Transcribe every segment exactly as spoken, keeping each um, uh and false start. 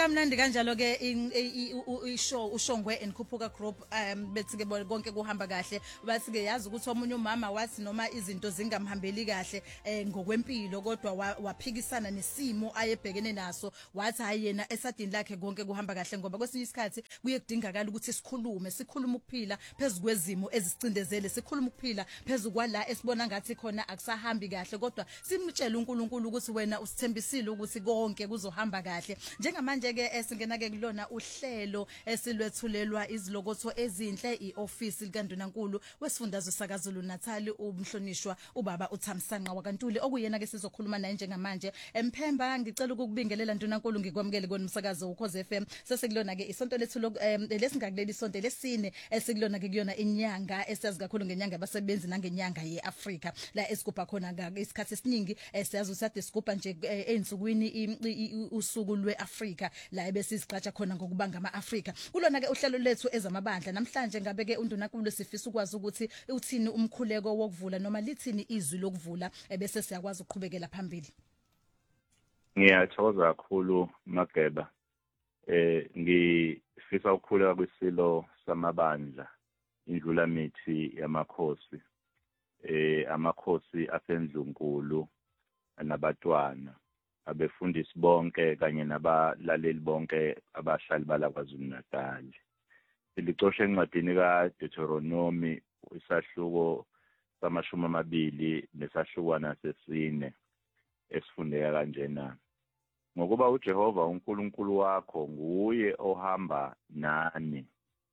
kamnandi kanjalo ke ishow uShongwe and Khuphuka Group um bethi ke konke kuhamba kahle bathi ke yazi ukuthi omunye umama wathi noma izinto zingamhambeli kahle ngokwempilo kodwa waphikisana nesimo ayebhekene naso wathi hayi yena esadini lakhe konke kuhamba kahle ngoba kwesinye isikhathi kuye kudingakala ukuthi sikhulume sikhulume ukuphila phezulu kwezimo ezicindezele sikhulume ukuphila phezulu kwala esibona ngathi khona akusahambi kahle kodwa simtshela uNkulunkulu ukuthi wena usithembisile ukuthi konke kuzohamba kahle njengamanje ke esingena ke kulona uhlelo esilwethulelwa izilokotho ezinhle ioffice likaNdunankulu wesifundazwe sakaZulu Natal umhlonishwa ubaba uThamsanqa waKantuli okuyena ke sizokhuluma naye njengamanje emphemba ngicela ukukubingelela Ndunankulu ngikwamukele konomsakazo uKhoze F M sesekulona ke isonto lethu lesingakuleli isonto lesine esikulona ke kuyona inyanga esiyazi kakhulu ngenyanga yabasebenzi nangenyanga yeAfrika la esigubha khona isikhathi esiningi siyazi usade sigubha nje einsukwini usuku lweAfrika la ebesizigcatsha khona ngokubanga amaAfrika kulona ke uhlelo lethu ezamabandla namhlanje ngabe ke uNdunankulu sifisa ukwazi ukuthi uthini umkhuleko wokuvula noma lithini izwi lokuvula ebese siyakwazi ukuqhubekela phambili. Ngiyathokoza kakhulu Mageba eh ngifisa ukukhuleka kwisilo samabandla indlula mithi yamakhosi eh amakhosi aseNdlunkulu nabatwana abefundisi bonke kanye nabalaleli bonke abahlali bala kwaZulu Natal. Silicoshe encwadini kaDeuteronomy isahluko samashumi amabili nesahlukwana sesine esifundeka kanjena. Ngokuba uJehova uNkulunkulu wakho nguye ohamba nani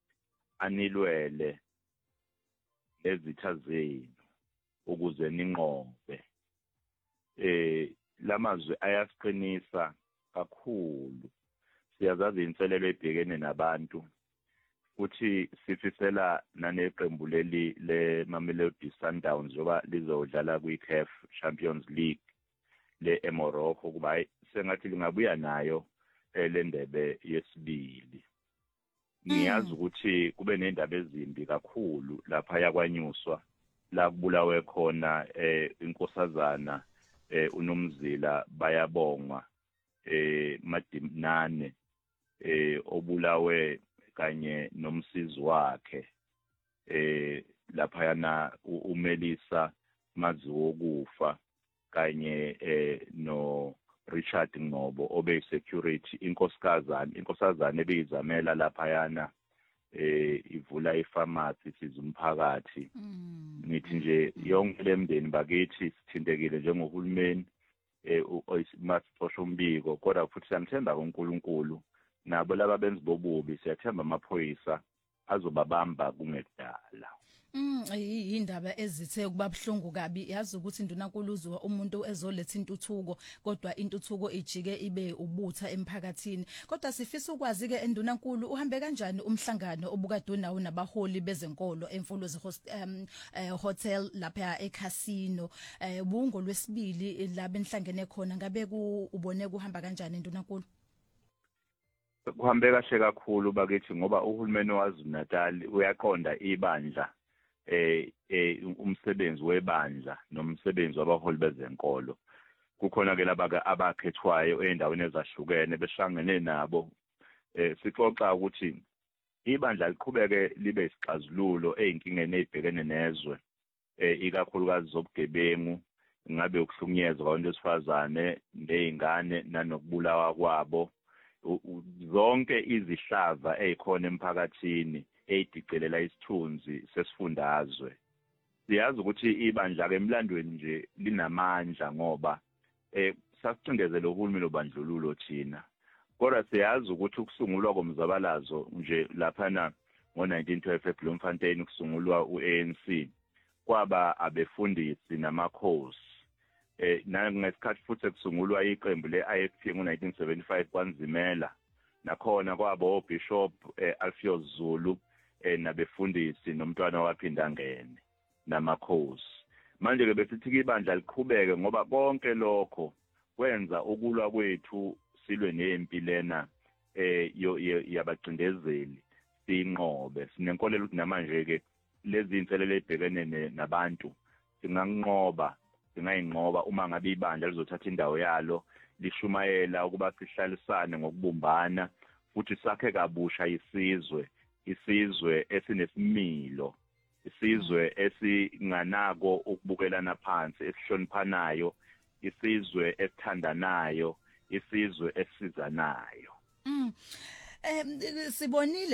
anilwele ezitha zenu ukuze ninqobe. Eh lamazwi ayasiqinisa kakhulu siyazazi inselelo ebhekene nabantu futhi sifisela naneqembu leli le Mamelodi Sundowns njoba lizodlala kwi-C A F Champions League le eMorocco kuba sengathi lingabuya nayo le ndebe yesibili. Ngiyazi ukuthi kube nendaba ezimbi kakhulu lapha yakwanyuswa la kubulawe khona eh inkosazana eh uNomzila bayabongwa eh Madimnane eh obulawe kanye nomsizi wakhe eh lapha yana uMelisa Maziwokufa kanye eh no Richard Ngobo obe security inkosazana inkosazana ebeyizamela lapha yana eh ivula ifamasi sizumphakathi ngithi nje yonke lemndeni bakithi sithintekile njengohulumeni eh uMasipho Mbiko kodwa futhi siyamthemba uNkulunkulu nabo laba benzi bobubi siyathemba amaphoyisa azobabamba kungekudala. Mm yindaba ezithe kubabhlungu kabi yazi ukuthi Ndunankulu uzwa umuntu ezoletha intuthuko kodwa intuthuko ijike ibe ubutha emphakathini kodwa sifisa ukwazi ke Ndunankulu uhambe kanjani umhlangano obukadunawo nabaholi bezenkolo emfulozi um, uh, hotel lapha eCasino ubungo uh, lwesibili labe enhlangene khona ngabe ubone kuhamba kanjani Ndunankulu? Kuhambe kahle kakhulu bakithi ngoba uhulumeni waZulu Natal uyaqonda ibandla eh umsebenzi webandla nomsebenzi wabaholi bezenkolo kukhona ke laba abakhethwayo endaweni ezahlukene behlangene nabo eh sixoxa ukuthi ibandla liqhubeke libe isixazululo ezinkingeni ezibhekene nezwe eh ikakhulukazi zobugebengu ngabe ukuhlukunyezwa kwabantu besifazane nezingane nanokubulawa kwabo zonke izihlava ezikhona emphakathini eyidicelela isithunzi sesifundazwe. Siyazi ukuthi ibandla ke emlandweni nje linamandla ngoba eh sasicindezela uhulumeni obandlululo thina. Kodwa siyazi ukuthi ukusungulwa komzabalazo nje lapha na ngo nineteen twelve eBloemfontein ukusungulwa uA N C kwaba abefundisi namakhosi. Eh nangesikhathi futhi kusungulwa iqembu leI F P ngo nineteen seventy-five kwanzimela nakhona kwaba oBishop eh, Alpheus Zulu eh nabefundisi nomntwana waphinda ngene namakhosi. Manje ke besithi ibandla liqhubeke ngoba konke lokho kwenza ukulwa kwethu silwe nempi lena eh yabacindezeli sinqobe sinenkolelo ukuthi namanje ke lezi inselele ebhekene nabantu singanqoba singayinqoba uma ngabe ibandla lizothatha indawo yalo lishumayela ukuba sihlalisane ngokubumbana futhi sakhe kabusha isizwe isizwe esinesimilo isizwe esinganako ukubukelana phansi esihloniphanayo isizwe esithandanayo isizwe esizanayo mm. em sibonile